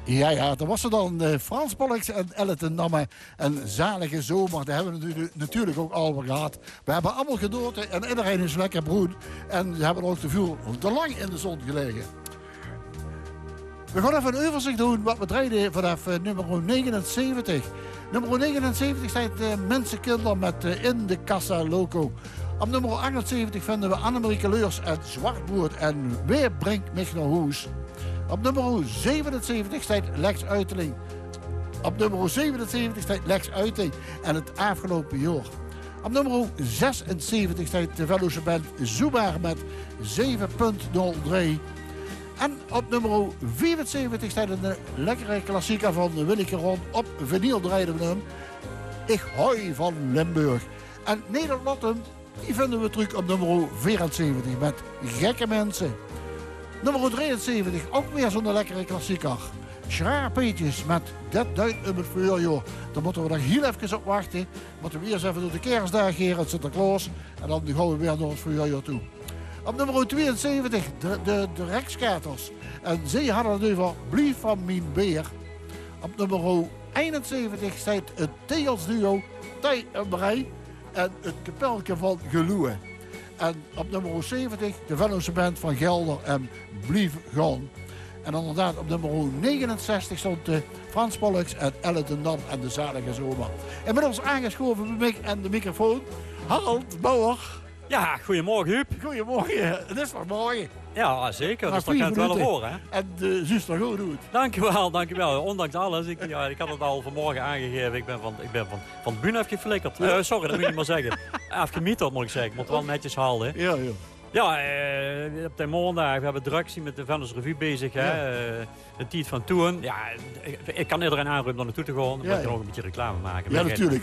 Ja, dat was er dan. Frans Pollux en Elton Namme. Een zalige zomer. Dat hebben we natuurlijk ook allemaal gehad. We hebben allemaal genoten en iedereen is lekker broed. En we hebben ook te lang in de zon gelegen. We gaan even een overzicht doen wat we draaiden vanaf nummer 79. Nummer 79 zijn Mensenkinder met In de Casa Loco. Op nummer 78 vinden we Annemarie Keleurs en Zwartbrood en Weer brengt mich naar huis. Op nummer 77 staat Lex Uiteling. Op nummer 77 staat Lex Uiting en het afgelopen jaar. Op nummer 76 staat de Venlose band Zubar met 7.03. En op nummer 74 staat een lekkere klassieker van Willeke Ron. Op vinyl draaiden we hem. Ik hoi van Limburg. En Nederland, die vinden we terug op nummer 74 met Gekke Mensen. Nummer 73, ook weer zo'n lekkere klassieker. Schraarpeetjes met Dat duidt om het voorjaar. Dan moeten we nog heel even op wachten. Moeten we eerst even door de kerstdag heen, het Sinterklaas. En dan gaan we weer naar het voorjaar toe. Op nummer 72, de Rekskaters. En zij hadden het over Blief van mijn beer. Op nummer 71 staat het Teelsduo Tij en Brei. En het Kapelke van Geloe. En op nummer 70 de Venlose band van Gelder en Blief gaan. En inderdaad op nummer 69 stond Frans Pollux en Elton Nam en de zalige zomer. Inmiddels aangeschoven bij mij en de microfoon Harold Bauer. Ja, goedemorgen Huub. Goedemorgen, het is nog morgen. Ja, zeker. Dus dat kan het wel horen. Hè? En de zuster goed doet. Dankjewel. Ondanks alles. Ik had het al vanmorgen aangegeven. Ik ben van de bühne afgeflikkerd. Sorry, dat moet je niet maar zeggen. Afgemieterd moet ik zeggen. Ik moet wel netjes halen. Ja. Ja, op de maandag, we hebben druk met de Venlose Revue bezig. Hè? De tijd van toen. Ja, ik kan iedereen aanroepen om naartoe te gaan. Dan moet je nog een beetje reclame maken. Ja, natuurlijk.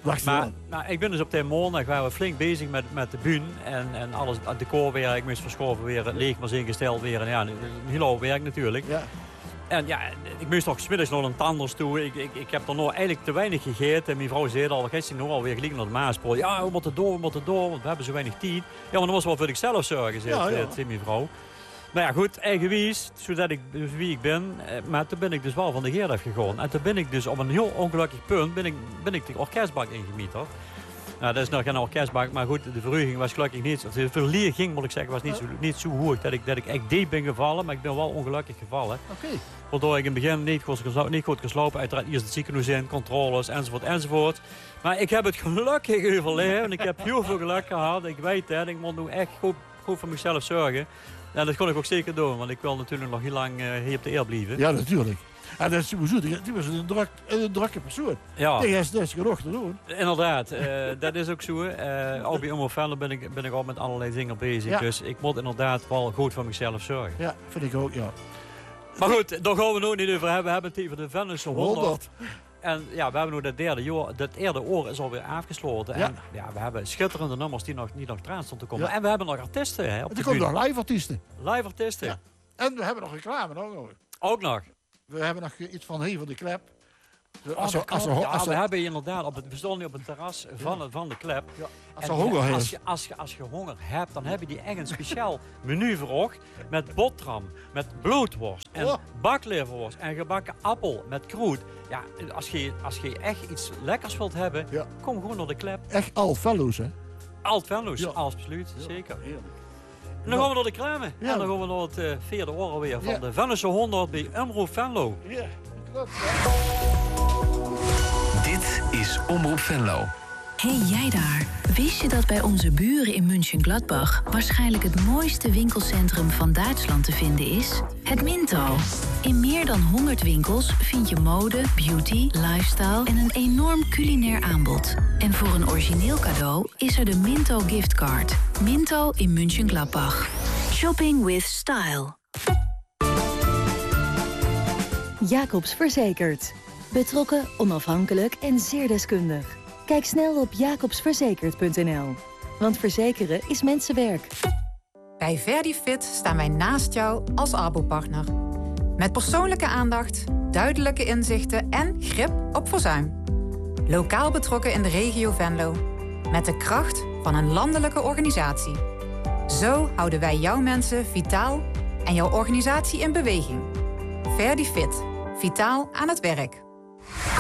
Maar ik ben dus op de maandag, waren we flink bezig met de bühne. En alles, het decorwerk moest verschoven weer, het leeg ingesteld weer. En ja, een heel hoop werk natuurlijk. Ja. En ja, ik moest nog 's middags nog een tanders toe. Ik heb er nog eigenlijk te weinig gegeten. En mijn vrouw zei al, gisteren nog alweer gelijk naar de Maaspoort. Ja, we moeten door, want we hebben zo weinig tijd. Ja, maar dan was wel voor ikzelf zorgen, zei mijn vrouw. Maar ja, goed, eigenwijs, zodat ik wie ik ben. Maar toen ben ik dus wel van de Geert afgegaan. En toen ben ik dus op een heel ongelukkig punt, ben ik de orkestbak ingemieterd. Nou, dat is nog geen orkestbak, maar goed, de verhuging was gelukkig niet. De verlieging, moet ik zeggen, was niet zo hoog dat ik echt diep ben gevallen. Maar ik ben wel ongelukkig gevallen. Okay. Waardoor ik in het begin niet goed geslopen. Uiteraard eerst het ziekenhuis in, controles, enzovoort. Maar ik heb het gelukkig overleefd. Ik heb heel veel geluk gehad. Ik weet het, ik moet nu echt goed voor mezelf zorgen. En dat kon ik ook zeker doen, want ik wil natuurlijk nog heel lang hier op de eer blijven. Ja, natuurlijk. En dat is sowieso, die was een drukke persoon. Ja. Die is genoeg te doen. Inderdaad, dat is ook zo. Ook bij Omroep Venlo ben ik al met allerlei dingen bezig. Ja. Dus ik moet inderdaad wel goed voor mezelf zorgen. Ja, vind ik ook, ja. Maar goed, daar gaan we nog niet over hebben. We hebben het over de Venlose 100. En ja, we hebben nu dat derde jaar, dat eerder oor is alweer afgesloten. Ja. En ja, we hebben schitterende nummers die nog eraan stonden te komen. Ja. En we hebben nog artiesten. Hè, er komen nog live artiesten. Live artiesten. Ja. En we hebben nog reclame ook nog. We hebben nog iets van Hey van de Klep. We hebben inderdaad, we stonden nu op een terras van de Klep. Ja, als je honger hebt, dan heb je die echt een speciaal menu verhoogd. Met boterham, met bloedworst en bakleverworst en gebakken appel met kroet. Ja, als je echt iets lekkers wilt hebben, kom gewoon naar de Klep. Echt Alt-Venlo's, hè? Alt-Venlo's, absoluut, zeker. Heerlijk. En dan gaan we naar de reclame. Ja. En dan gaan we naar het vierde oor weer van de Venlose 100 bij Omroep Venlo. Ja, klopt. Dit is Omroep Venlo. Hey jij daar, wist je dat bij onze buren in München-Gladbach waarschijnlijk het mooiste winkelcentrum van Duitsland te vinden is? Het Minto. In meer dan 100 winkels vind je mode, beauty, lifestyle en een enorm culinair aanbod. En voor een origineel cadeau is er de Minto giftcard. Minto in München-Gladbach. Shopping with style. Jacobs Verzekerd. Betrokken, onafhankelijk en zeer deskundig. Kijk snel op jacobsverzekerd.nl. Want verzekeren is mensenwerk. Bij Verdifit staan wij naast jou als Abo-partner. Met persoonlijke aandacht, duidelijke inzichten en grip op verzuim. Lokaal betrokken in de regio Venlo. Met de kracht van een landelijke organisatie. Zo houden wij jouw mensen vitaal en jouw organisatie in beweging. Verdifit. Vitaal aan het werk.